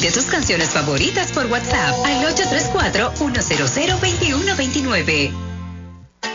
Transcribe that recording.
Pide tus canciones favoritas por WhatsApp al 834-100-2129.